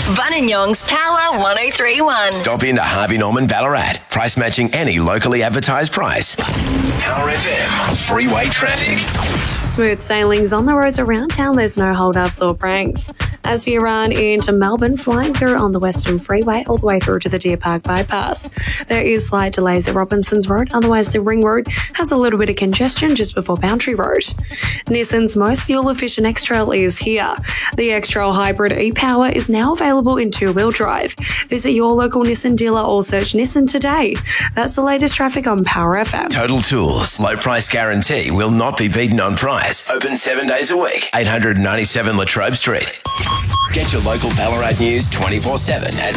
Buninyong's Power 1031. Stop into Harvey Norman Ballarat. Price matching any locally advertised price. Power FM. Freeway traffic. Smooth sailings on the roads around town. There's no hold-ups or pranks. As we run into Melbourne, flying through on the Western Freeway all the way through to the Deer Park bypass. There is slight delays at Robinsons Road. Otherwise, the Ring Road has a little bit of congestion just before Boundary Road. Nissan's most fuel-efficient X-Trail is here. The X-Trail Hybrid e-Power is now available in two-wheel drive. Visit your local Nissan dealer or search Nissan today. That's the latest traffic on Power FM. Total Tools. Low price guarantee will not be beaten on price. Open 7 days a week. 897 Latrobe Street. Get your local Ballarat news 24/7 at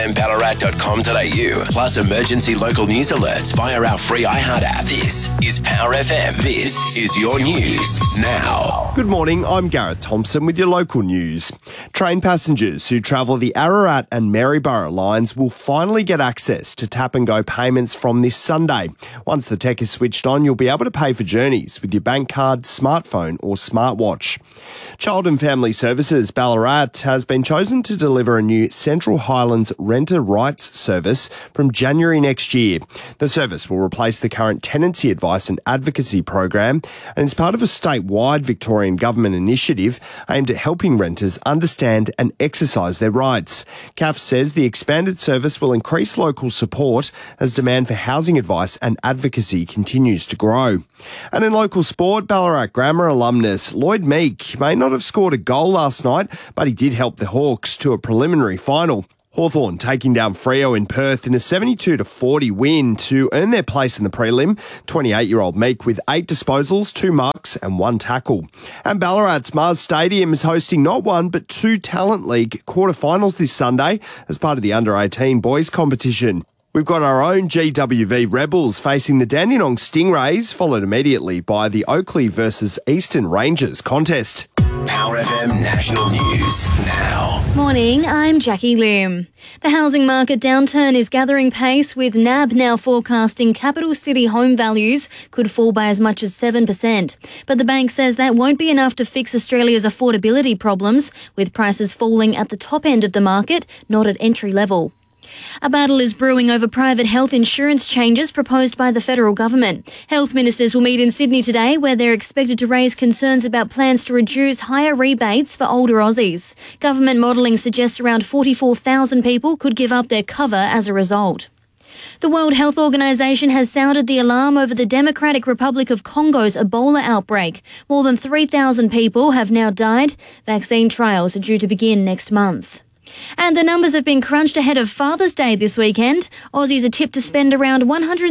powerfmballarat.com.au. Plus emergency local news alerts via our free iHeart app. This is Power FM. This is your news now. Good morning, I'm Gareth Thompson with your local news. Train passengers who travel the Ararat and Maryborough lines will finally get access to tap-and-go payments from this Sunday. Once the tech is switched on, you'll be able to pay for journeys with your bank card, smartphone or smartwatch. Child and Family Services Ballarat has been chosen to deliver a new Central Highlands renter rights service from January next year. The service will replace the current tenancy advice and advocacy program and is part of a statewide Victorian government initiative aimed at helping renters understand and exercise their rights. CAF says the expanded service will increase local support as demand for housing advice and advocacy continues to grow. And in local sport, Ballarat Grammar alumnus Lloyd Meek may not have scored a goal last night, but he did help the Hawks to a preliminary final. Hawthorn taking down Freo in Perth in a 72-40 win to earn their place in the prelim. 28-year-old Meek with 8 disposals, 2 marks and 1 tackle. And Ballarat's Mars Stadium is hosting not one but 2 Talent League quarterfinals this Sunday as part of the under-18 boys competition. We've got our own GWV Rebels facing the Dandenong Stingrays, followed immediately by the Oakley versus Eastern Rangers contest. Power FM National News now. Morning, I'm Jackie Lim. The housing market downturn is gathering pace, with NAB now forecasting capital city home values could fall by as much as 7%. But the bank says that won't be enough to fix Australia's affordability problems, with prices falling at the top end of the market, not at entry level. A battle is brewing over private health insurance changes proposed by the federal government. Health ministers will meet in Sydney today, where they're expected to raise concerns about plans to reduce higher rebates for older Aussies. Government modelling suggests around 44,000 people could give up their cover as a result. The World Health Organization has sounded the alarm over the Democratic Republic of Congo's Ebola outbreak. More than 3,000 people have now died. Vaccine trials are due to begin next month. And the numbers have been crunched ahead of Father's Day this weekend. Aussies are tipped to spend around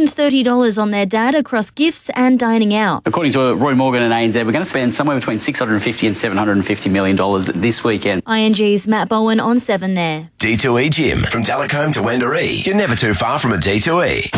$130 on their dad across gifts and dining out. According to Roy Morgan and ANZ, we're going to spend somewhere between $650 and $750 million this weekend. ING's Matt Bowen on 7 there. D2E Gym. From Telecombe to Wendouree. You're never too far from a D2E.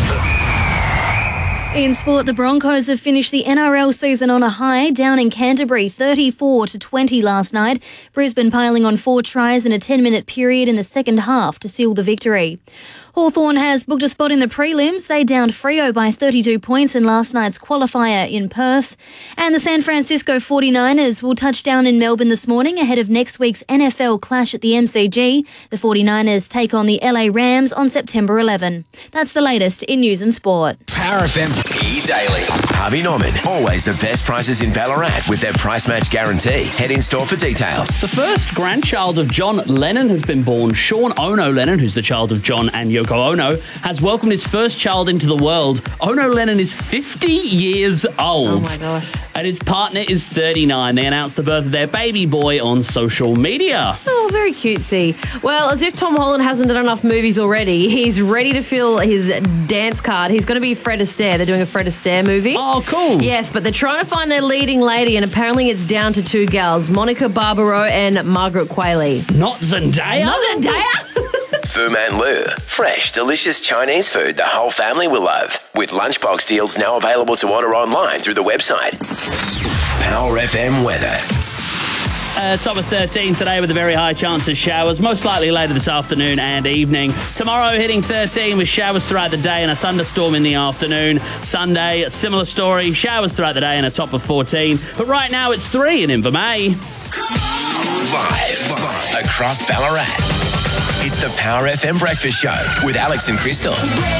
In sport, the Broncos have finished the NRL season on a high, down in Canterbury, 34-20 last night. Brisbane piling on 4 tries in a 10-minute period in the second half to seal the victory. Hawthorn has booked a spot in the prelims. They downed Freo by 32 points in last night's qualifier in Perth. And the San Francisco 49ers will touch down in Melbourne this morning ahead of next week's NFL clash at the MCG. The 49ers take on the LA Rams on September 11. That's the latest in news and sport. Power FM E-Daily. Harvey Norman. Always the best prices in Ballarat with their price match guarantee. Head in store for details. The first grandchild of John Lennon has been born. Sean Ono Lennon, who's the child of John and Yoko Ono, has welcomed his first child into the world. Ono Lennon is 50 years old. Oh my gosh. And his partner is 39. They announced the birth of their baby boy on social media. Oh, very cutesy. Well, as if Tom Holland hasn't done enough movies already, he's ready to fill his dance card. He's going to be Fred Astaire. They're doing a Fred Astaire movie. Oh, cool. Yes, but they're trying to find their leading lady, and apparently it's down to 2 gals, Monica Barbaro and Margaret Qualley. Not Zendaya? Not Zendaya? Fu Man Lu. Fresh, delicious Chinese food the whole family will love. With lunchbox deals now available to order online through the website. Power FM weather. Top of 13 today with a very high chance of showers, most likely later this afternoon and evening. Tomorrow hitting 13 with showers throughout the day and a thunderstorm in the afternoon. Sunday, similar story, showers throughout the day and a top of 14. But right now it's 3 in Invermay. Live across Ballarat. It's the Power FM Breakfast Show with Alex and Crystal.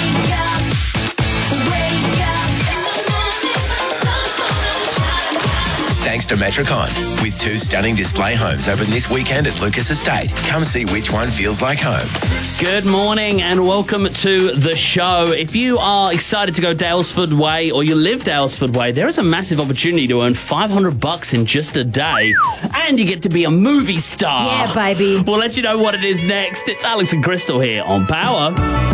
Thanks to Metricon. With 2 stunning display homes open this weekend at Lucas Estate. Come see which one feels like home. Good morning and welcome to the show. If you are excited to go Daylesford Way or you live Daylesford Way, there is a massive opportunity to earn $500 in just a day. And you get to be a movie star. Yeah, baby. We'll let you know what it is next. It's Alex and Crystal here on Power.